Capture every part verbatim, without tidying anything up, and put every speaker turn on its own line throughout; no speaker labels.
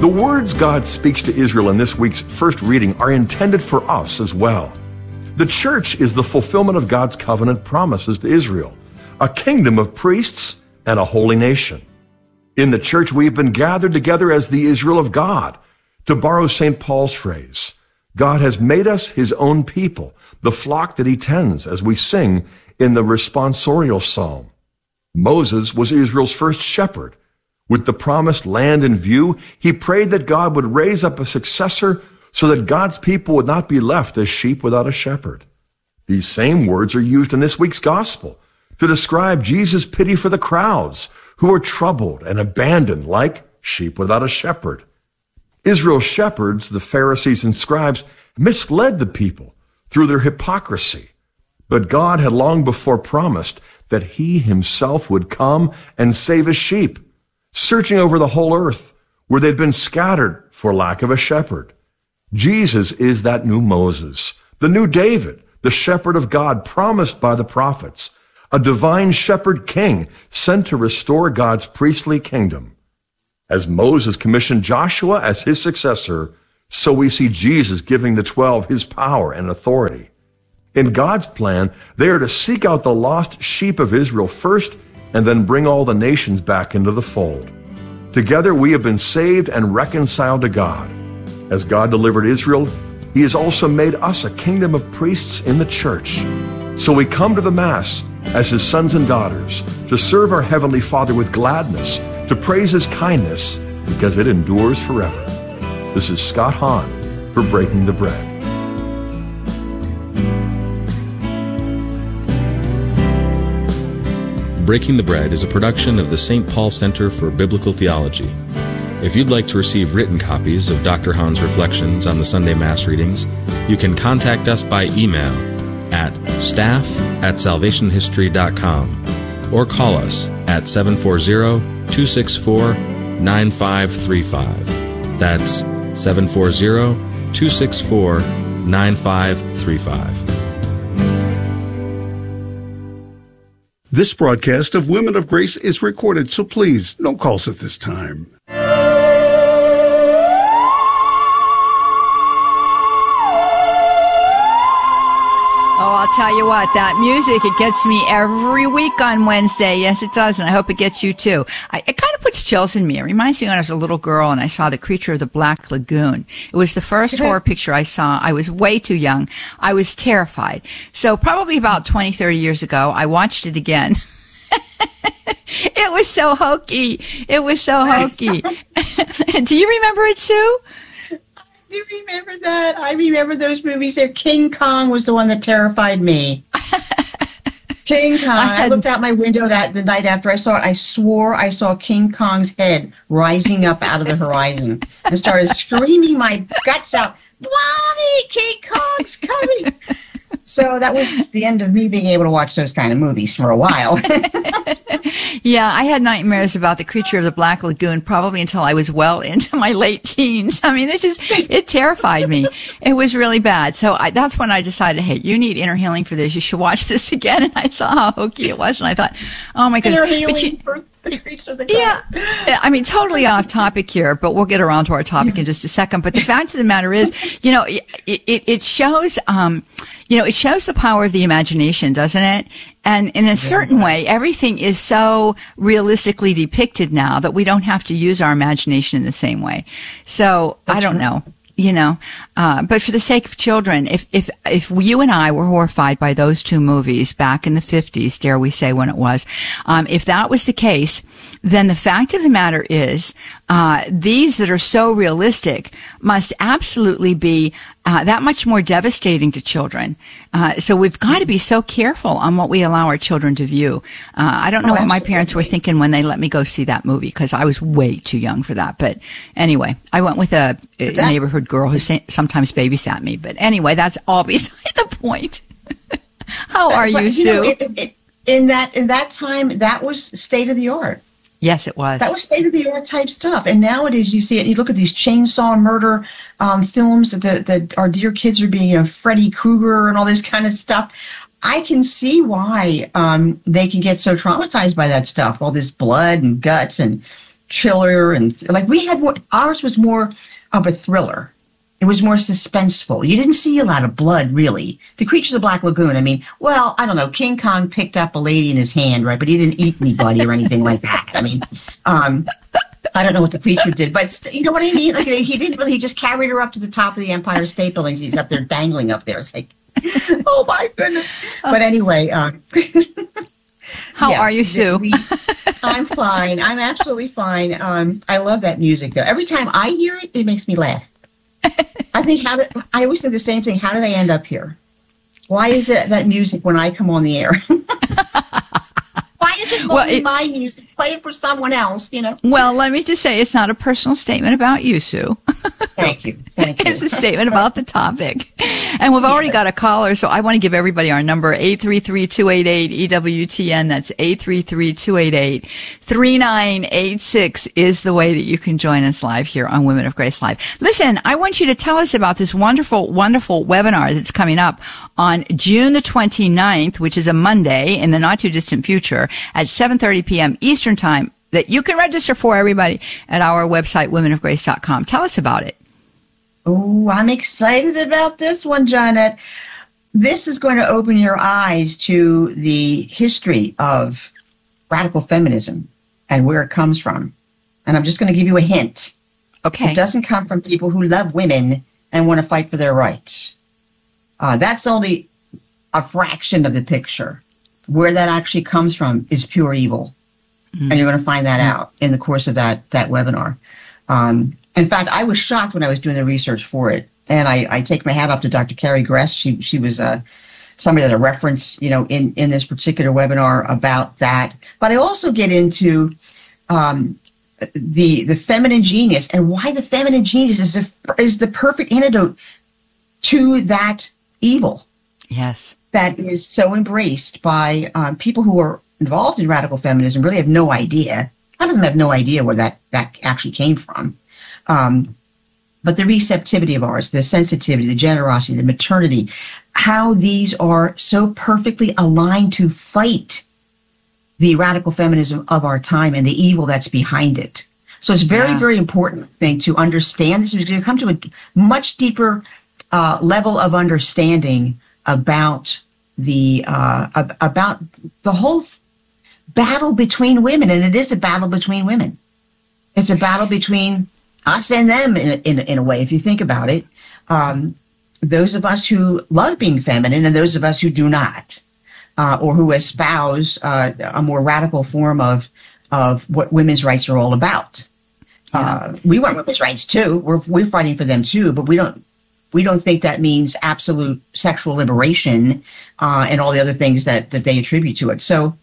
The words God speaks to Israel in this week's first reading are intended for us as well. The church is the fulfillment of God's covenant promises to Israel, a kingdom of priests and a holy nation. In the church, we have been gathered together as the Israel of God. To borrow Saint Paul's phrase, God has made us his own people, the flock that he tends, as we sing in the responsorial psalm. Moses was Israel's first shepherd. With the promised land in view, he prayed that God would raise up a successor so that God's people would not be left as sheep without a shepherd. These same words are used in this week's gospel to describe Jesus' pity for the crowds who are troubled and abandoned like sheep without a shepherd. Israel's shepherds, the Pharisees and scribes, misled the people through their hypocrisy. But God had long before promised that he himself would come and save his sheep, searching over the whole earth where they'd been scattered for lack of a shepherd. Jesus is that new Moses, the new David, the shepherd of God promised by the prophets, a divine shepherd king sent to restore God's priestly kingdom. As Moses commissioned Joshua as his successor, so we see Jesus giving the twelve his power and authority. In God's plan, they are to seek out the lost sheep of Israel first and then bring all the nations back into the fold. Together we have been saved and reconciled to God. As God delivered Israel, he has also made us a kingdom of priests in the church. So we come to the Mass as his sons and daughters to serve our Heavenly Father with gladness, to praise his kindness because it endures forever. This is Scott Hahn for Breaking the Bread.
Breaking the Bread is a production of the Saint Paul Center for Biblical Theology. If you'd like to receive written copies of Doctor Hahn's reflections on the Sunday Mass readings, you can contact us by email at staff at salvation history dot com or call us at seven four zero, two six four, nine five three five. That's seven four zero, two six four, nine five three five.
This broadcast of Women of Grace is recorded, so please don't call us at this time.
Oh, I'll tell you what, that music, it gets me every week on Wednesday. Yes, it does, and I hope it gets you too. I, it kind of puts chills in me. It reminds me when I was a little girl and I saw The Creature of the Black Lagoon. It was the first horror picture I saw. I was way too young. I was terrified. So probably about twenty, thirty years ago, I watched it again. It was so hokey. It was so hokey. Do you remember it, Sue?
I do remember that. I remember those movies there. King Kong was the one that terrified me. King Kong. I, had, I looked out my window that the night after I saw it. I swore I saw King Kong's head rising up out of the horizon and started screaming my guts out. Mommy, King Kong's coming. So that was the end of me being able to watch those kind of movies for a while.
Yeah, I had nightmares about The Creature of the Black Lagoon probably until I was well into my late teens. I mean, it just, it terrified me. It was really bad. So I, that's when I decided, hey, you need inner healing for this. You should watch this again. And I saw how hokey it was. And I thought, oh my goodness.
Inner healing
you,
for The Creature of the
Yeah. I mean, totally off topic here, but we'll get around to our topic in just a second. But the fact of the matter is, you know, it, it, it shows, um, you know, it shows the power of the imagination, doesn't it? And in a certain way, everything is so realistically depicted now that we don't have to use our imagination in the same way. So, That's I don't true. know. You know, uh, but for the sake of children, if, if, if you and I were horrified by those two movies back in the fifties, dare we say when it was, um, if that was the case, then the fact of the matter is, uh, these that are so realistic must absolutely be, uh, that much more devastating to children. Uh, so we've got to be so careful on what we allow our children to view. Uh, I don't know oh, what my parents were thinking when they let me go see that movie because I was way too young for that. But anyway, I went with a, a that- neighborhood girl who sa- sometimes babysat me. But anyway, that's all beside the point. How are you,
but,
Sue?
You know, it, it, in that in that time, that was state of the art.
Yes, it was.
That was state-of-the-art type stuff. And nowadays you see it, you look at these chainsaw murder um, films that, that our dear kids are being, you know, Freddy Krueger and all this kind of stuff. I can see why um, they can get so traumatized by that stuff, all this blood and guts and chiller, and like we had more, ours was more of a thriller. It was more suspenseful. You didn't see a lot of blood, really. The Creature of the Black Lagoon, I mean, well, I don't know. King Kong picked up a lady in his hand, right? But he didn't eat anybody or anything like that. I mean, um, I don't know what the creature did, but you know what I mean? Like he didn't really, he just carried her up to the top of the Empire State Building. He's up there dangling up there. It's like, oh my goodness. But anyway, um,
how
yeah,
are you, Sue?
We, I'm fine. I'm absolutely fine. Um, I love that music, though. Every time I hear it, it makes me laugh. I think how did I always think the same thing. How did I end up here? Why is it that music when I come on the air? Why is it well, it, my music? Play it for someone else, you know?
Well, let me just say it's not a personal statement about you, Sue.
Thank you. Thank you.
It's a statement about the topic. And we've already yes. got a caller, so I want to give everybody our number, eight three three, two eight eight, E W T N. That's eight three three, two eight eight, three nine eight six is the way that you can join us live here on Women of Grace Live. Listen, I want you to tell us about this wonderful, wonderful webinar that's coming up on June the twenty-ninth, which is a Monday in the not-too-distant future at seven thirty p.m. Eastern Time that you can register for, everybody, at our website, women of grace dot com. Tell us about it.
Oh, I'm excited about this one, Janet. This is going to open your eyes to the history of radical feminism and where it comes from. And I'm just going to give you a hint.
Okay.
It doesn't come from people who love women and want to fight for their rights. Uh, that's only a fraction of the picture. Where that actually comes from is pure evil. Mm-hmm. And you're going to find that out in the course of that, that webinar. Um, in fact, I was shocked when I was doing the research for it. And I, I take my hat off to Doctor Carrie Gress. She she was uh, somebody that I referenced, you know, in, in this particular webinar about that. But I also get into um, the the feminine genius and why the feminine genius is the, is the perfect antidote to that evil.
Yes.
That is so embraced by um, people who are involved in radical feminism, really have no idea. A lot of them have no idea where that, that actually came from. Um, but the receptivity of ours, the sensitivity, the generosity, the maternity, how these are so perfectly aligned to fight the radical feminism of our time and the evil that's behind it. So it's very, yeah. very important thing to understand. This is going to come to a much deeper uh, level of understanding about the uh, ab- about the whole battle between women, and it is a battle between women. It's a battle between us and them in, in, in a way, if you think about it. Um, those of us who love being feminine and those of us who do not, uh, or who espouse uh, a more radical form of of what women's rights are all about. Yeah. Uh, we want women's rights too. We're we're fighting for them too, but we don't we don't think that means absolute sexual liberation uh, and all the other things that that they attribute to it. So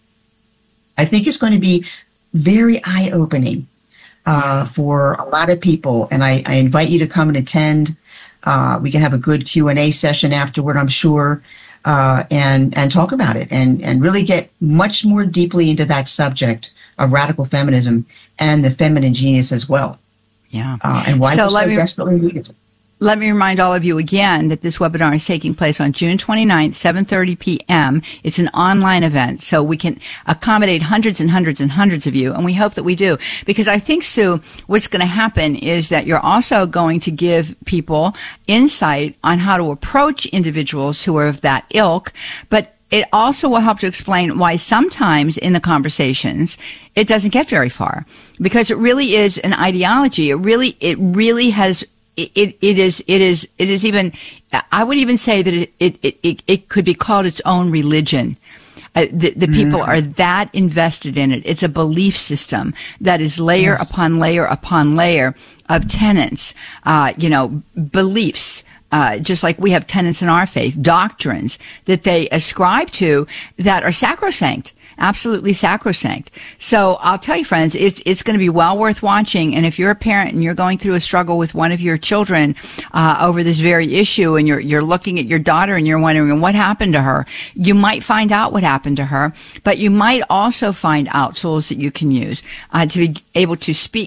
I think it's going to be very eye-opening uh, for a lot of people, and I, I invite you to come and attend. Uh, we can have a good Q and A session afterward, I'm sure, uh, and and talk about it, and, and really get much more deeply into that subject of radical feminism and the feminine genius as well.
Yeah,
uh, and why
so
we so
me-
desperately need it.
Let me remind all of you again that this webinar is taking place on June twenty-ninth, seven thirty p.m. It's an online event, so we can accommodate hundreds and hundreds and hundreds of you, and we hope that we do. Because I think, Sue, what's going to happen is that you're also going to give people insight on how to approach individuals who are of that ilk, but it also will help to explain why sometimes in the conversations it doesn't get very far, because it really is an ideology. It really, it really has... It, it is, it is, it is even, I would even say that it, it, it, it could be called its own religion. Uh, the the people mm. are that invested in it. It's a belief system that is layer yes. upon layer upon layer of tenets, uh, you know, beliefs. Uh, just like we have tenets in our faith, doctrines that they ascribe to that are sacrosanct. Absolutely sacrosanct. So I'll tell you, friends, it's it's going to be well worth watching. And if you're a parent and you're going through a struggle with one of your children uh, over this very issue, and you're you're looking at your daughter and you're wondering what happened to her, you might find out what happened to her, but you might also find out tools that you can use uh, to be able to speak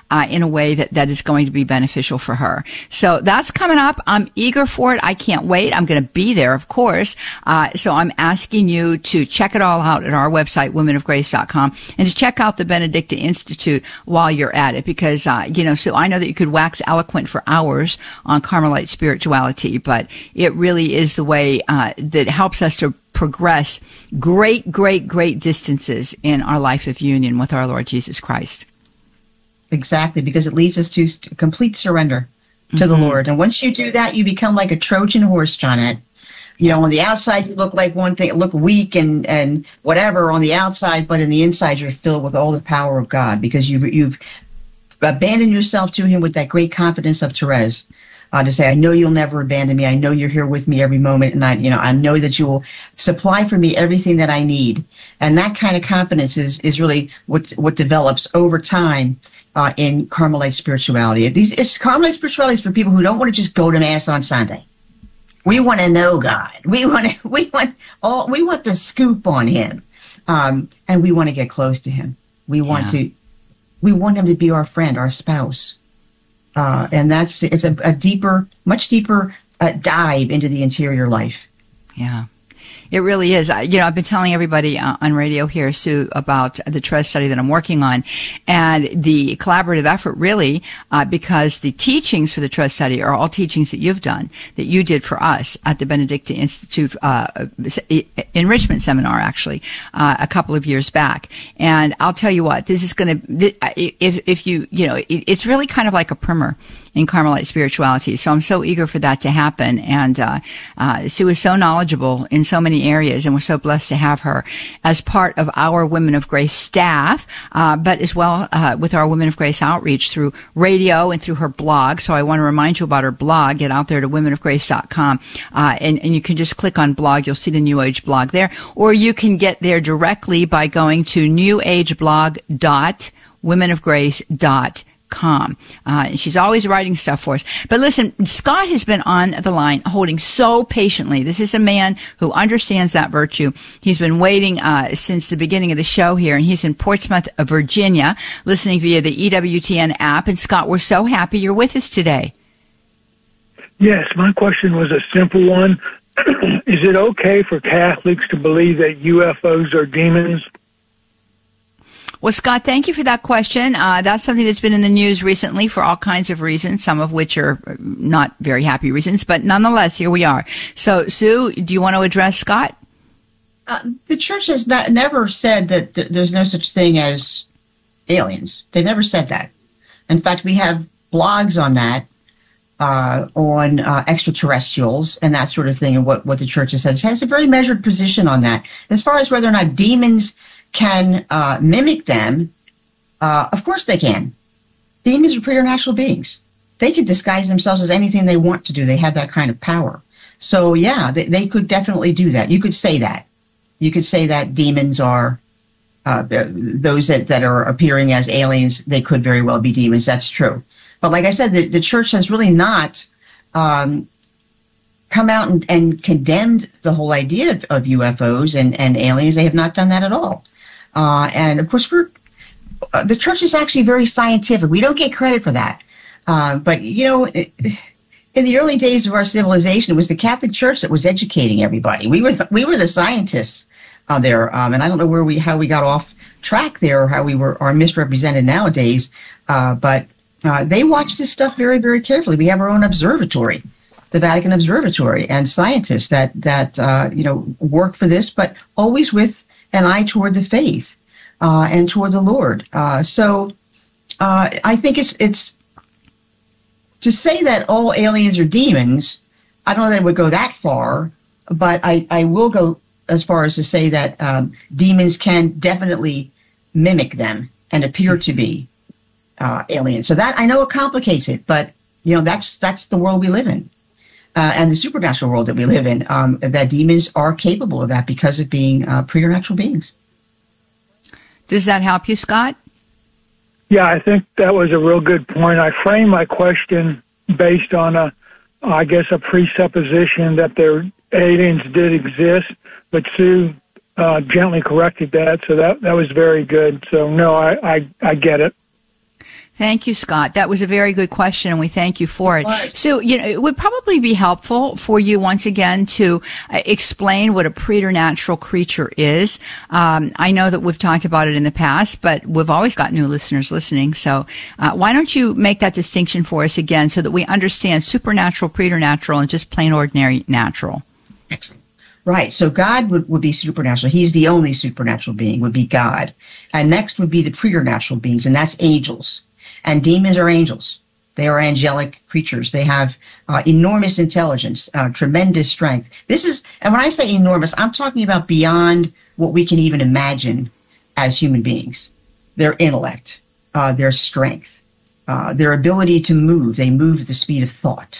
uh, in a way that, that is going to be beneficial for her. So that's coming up. I'm eager for it. I can't wait. I'm going to be there, of course. Uh, so I'm asking you to check it all out at our website, women of grace dot com, and to check out the Benedicta Institute while you're at it, because, uh, you know, so I know that you could wax eloquent for hours on Carmelite spirituality, but it really is the way uh, that helps us to progress great, great, great distances in our life of union with our Lord Jesus Christ.
Exactly, because it leads us to complete surrender to mm-hmm. the Lord. And once you do that, you become like a Trojan horse, Johnette. You know, on the outside, you look like one thing, look weak and, and whatever on the outside, but in the inside, you're filled with all the power of God, because you've, you've abandoned yourself to him with that great confidence of Therese. Uh, to say, I know you'll never abandon me. I know you're here with me every moment, and I, you know, I know that you will supply for me everything that I need. And that kind of confidence is is really what what develops over time uh, in Carmelite spirituality. These it's Carmelite spirituality is for people who don't want to just go to Mass on Sunday. We want to know God. We want to, we want all we want the scoop on him, um, and we want to get close to him. We want yeah. to we want him to be our friend, our spouse. Uh, and that's it's a, a deeper, much deeper uh, dive into the interior life.
Yeah. It really is. I, you know, I've been telling everybody uh, on radio here, Sue, about the Therese study that I'm working on, and the collaborative effort really, uh, because the teachings for the Therese study are all teachings that you've done, that you did for us at the Benedicta Institute uh, enrichment seminar, actually, uh, a couple of years back. And I'll tell you what, this is going to, if if you, you know, it, it's really kind of like a primer in Carmelite spirituality. So I'm so eager for that to happen. And uh, uh, Sue is so knowledgeable in so many areas, and we're so blessed to have her as part of our Women of Grace staff, uh, but as well uh, with our Women of Grace outreach through radio and through her blog. So I want to remind you about her blog. Get out there to women of grace dot com, uh, and, and you can just click on blog. You'll see the New Age blog there. Or you can get there directly by going to new age blog dot women of grace dot com. Com. Uh, she's always writing stuff for us. But listen, Scott has been on the line holding so patiently. This is a man who understands that virtue. He's been waiting uh, since the beginning of the show here, and he's in Portsmouth, Virginia, listening via the E W T N app. And Scott, we're so happy you're with us today.
Yes, my question was a simple one. Is it okay for Catholics to believe that U F Os are demons?
Well, Scott, thank you for that question. Uh, that's something that's been in the news recently for all kinds of reasons, some of which are not very happy reasons, but nonetheless, here we are. So, Sue, do you want to address Scott?
Uh, the church has not, never said that th- there's no such thing as aliens. They never said that. In fact, we have blogs on that, uh, on uh, extraterrestrials and that sort of thing, and what, what the church has said. It has a very measured position on that. As far as whether or not demons can uh, mimic them, uh, of course they can. Demons are preternatural beings. They can disguise themselves as anything they want to do. They have that kind of power. So, yeah, they, they could definitely do that. You could say that. You could say that demons are, uh, those that, that are appearing as aliens, they could very well be demons. That's true. But like I said, the, the church has really not um, come out and, and condemned the whole idea of, of U F Os and, and aliens. They have not done that at all. Uh, and of course, we're, uh, the church is actually very scientific. We don't get credit for that. Uh, but, you know, it, in the early days of our civilization, it was the Catholic Church that was educating everybody. We were the, we were the scientists uh, there. Um, and I don't know where we how we got off track there or how we were are misrepresented nowadays. Uh, but uh, they watch this stuff very, very carefully. We have our own observatory, the Vatican Observatory, and scientists that, that uh, you know, work for this, but always with an eye toward the faith uh, and toward the Lord. Uh, so uh, I think it's it's to say that all aliens are demons. I don't know that it would go that far, but I, I will go as far as to say that um, demons can definitely mimic them and appear to be uh, aliens. So that I know it complicates it, but you know that's that's the world we live in. Uh, and the supernatural world that we live in, um, that demons are capable of that because of being uh, preternatural beings.
Does that help you, Scott?
Yeah, I think that was a real good point. I framed my question based on a, I guess, a presupposition that there aliens did exist, but Sue uh, gently corrected that, so that that was very good. So no, I I, I get it.
Thank you, Scott. That was a very good question, and we thank you for it. it. So, you know, it would probably be helpful for you once again to uh, explain what a preternatural creature is. Um, I know that we've talked about it in the past, but we've always got new listeners listening. So, uh, why don't you make that distinction for us again, so that we understand supernatural, preternatural, and just plain ordinary natural?
Excellent. Right. So God would, would be supernatural. He's the only supernatural being, would be God. And next would be the preternatural beings, and that's angels. And demons are angels. They are angelic creatures. They have uh, enormous intelligence, uh, tremendous strength. This is, and when I say enormous, I'm talking about beyond what we can even imagine as human beings. Their intellect, uh, their strength, uh, their ability to move. They move at the speed of thought.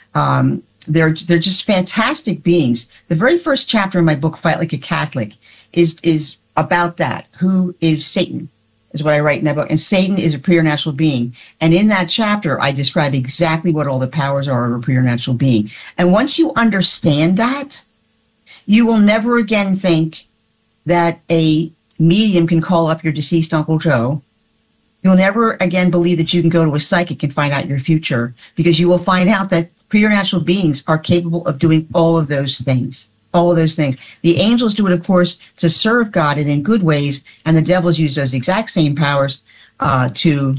Um, they're they're just fantastic beings. The very first chapter in my book, Fight Like a Catholic, is is about that. Who is Satan? Is what I write in that book. And Satan is a preternatural being. And in that chapter, I describe exactly what all the powers are of a preternatural being. And once you understand that, you will never again think that a medium can call up your deceased Uncle Joe. You'll never again believe that you can go to a psychic and find out your future, because you will find out that preternatural beings are capable of doing all of those things. All of those things. The angels do it, of course, to serve God and in good ways, and the devils use those exact same powers uh, to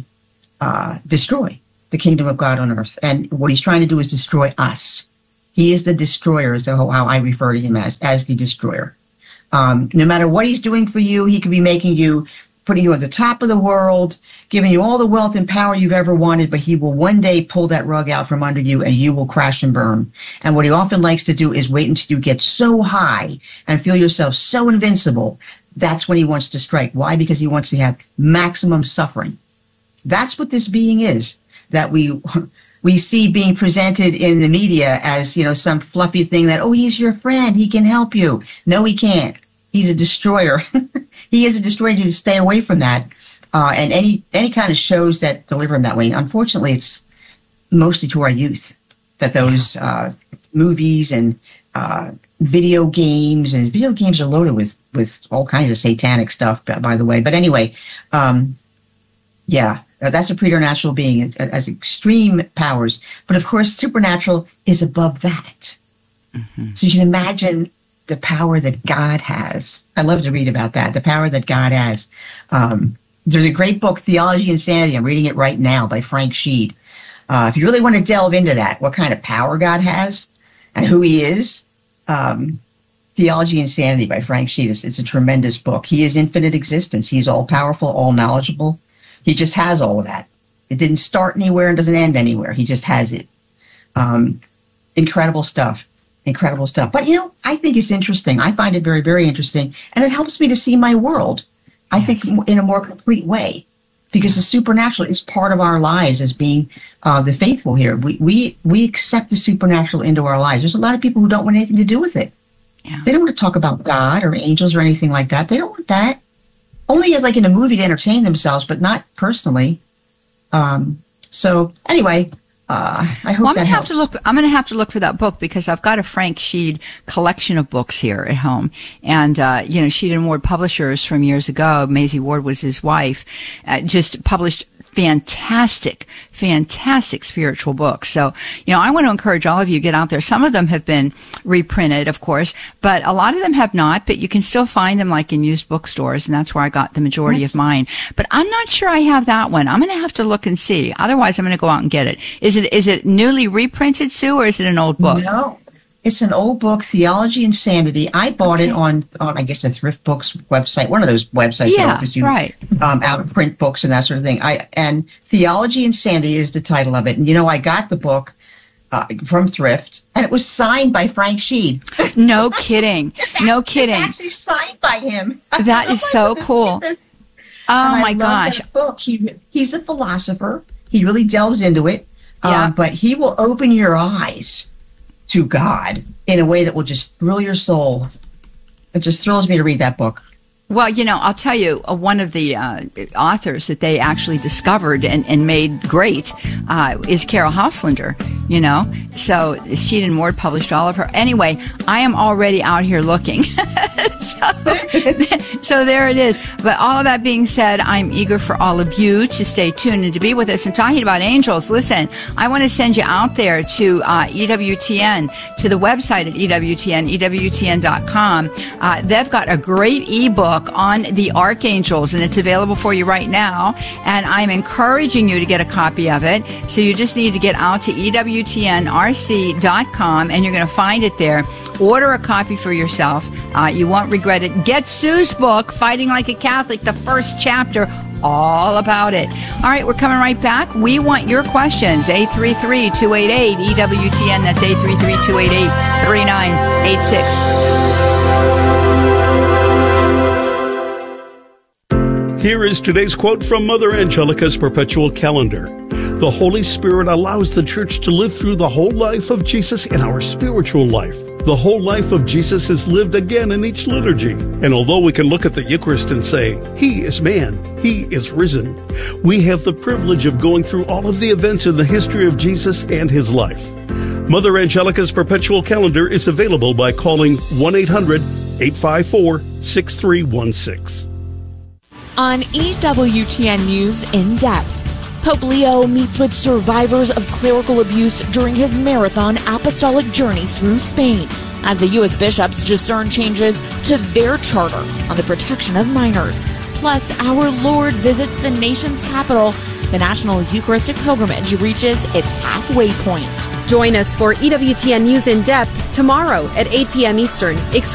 uh, destroy the kingdom of God on earth. And what he's trying to do is destroy us. He is the destroyer, is how I refer to him as, as the destroyer. Um, no matter what he's doing for you, he could be making you, putting you at the top of the world, giving you all the wealth and power you've ever wanted, but he will one day pull that rug out from under you and you will crash and burn. And what he often likes to do is wait until you get so high and feel yourself so invincible. That's when he wants to strike. Why? Because he wants to have maximum suffering. That's what this being is that we we see being presented in the media as, you know, some fluffy thing that, oh, he's your friend, he can help you. No, he can't. He's a destroyer. He is a destroyer. You need to stay away from that. Uh, and any any kind of shows that deliver him that way. Unfortunately, it's mostly to our youth that those uh, movies and uh, video games, and video games are loaded with, with all kinds of satanic stuff, by the way. But anyway, um, yeah, that's a preternatural being. It has extreme powers. But of course, supernatural is above that. Mm-hmm. So you can imagine the power that God has. I love to read about that, the power that God has. Um, there's a great book, Theology and Sanity. I'm reading it right now by Frank Sheed. Uh, if you really want to delve into that, what kind of power God has and who he is, um, Theology and Sanity by Frank Sheed. It's, it's a tremendous book. He is infinite existence. He's all powerful, all knowledgeable. He just has all of that. It didn't start anywhere and doesn't end anywhere. He just has it. Um, incredible stuff. Incredible stuff. But, you know, I think it's interesting. I find it very, very interesting. And it helps me to see my world, I yes. think, in a more complete way. Because the supernatural is part of our lives as being uh, the faithful here. We, we we accept the supernatural into our lives. There's a lot of people who don't want anything to do with it. Yeah. They don't want to talk about God or angels or anything like that. They don't want that. Only as like in a movie to entertain themselves, but not personally. Um, so anyway, uh, I hope
well, I'm
that
gonna
helps.
have to look. I'm going to have to look for that book because I've got a Frank Sheed collection of books here at home, and uh, you know, Sheed and Ward Publishers from years ago. Maisie Ward was his wife. Uh, just published fantastic, fantastic spiritual books. So, you know, I want to encourage all of you to get out there. Some of them have been reprinted, of course, but a lot of them have not, but you can still find them like in used bookstores, and that's where I got the majority yes. of mine. But I'm not sure I have that one. I'm going to have to look and see. Otherwise, I'm going to go out and get it. Is it is it newly reprinted, Sue, or is it an old book?
No. It's an old book, Theology and Sanity. I bought okay. it on, on, I guess, a Thrift Books website, one of those websites
yeah,
that offers you
right.
um, out of print books and that sort of thing. I and Theology and Sanity is the title of it. And, you know, I got the book uh, from Thrift, and it was signed by Frank Sheed.
No kidding. No kidding.
It's actually signed by him.
That is so cool. Oh, my gosh.
That book. He, he's a philosopher. He really delves into it.
Yeah.
Um, but he will open your eyes to God in a way that will just thrill your soul. It just thrills me to read that book.
Well, you know, I'll tell you, uh, one of the uh, authors that they actually discovered and, and made great uh, is Carol Hauslander, you know. So Sheed and Ward published all of her. Anyway, I am already out here looking so, so there it is. But all of that being said, I'm eager for all of you to stay tuned and to be with us. And talking about angels, listen, I want to send you out there to uh, E W T N, to the website at E W T N, E W T N dot com. Uh, they've got a great ebook on the archangels, and it's available for you right now. And I'm encouraging you to get a copy of it. So you just need to get out to E W T N R C dot com, and you're going to find it there. Order a copy for yourself. Uh, you won't regret it. Get Sue's book, Fighting Like a Catholic, the first chapter, all about it. All right, we're coming right back. We want your questions. eight three three, two eight eight, E W T N. That's eight three three, two eight eight, three nine eight six.
Here is today's quote from Mother Angelica's Perpetual Calendar. The Holy Spirit allows the Church to live through the whole life of Jesus in our spiritual life. The whole life of Jesus is lived again in each liturgy. And although we can look at the Eucharist and say, He is man, He is risen, we have the privilege of going through all of the events in the history of Jesus and His life. Mother Angelica's Perpetual Calendar is available by calling one eight hundred, eight five four, six three one six.
On E W T N News In Depth, Pope Leo meets with survivors of clerical abuse during his marathon apostolic journey through Spain as the U S bishops discern changes to their charter on the protection of minors. Plus, our Lord visits the nation's capital. The National Eucharistic Pilgrimage reaches its halfway point.
Join us for E W T N News In Depth tomorrow at eight p.m. Eastern,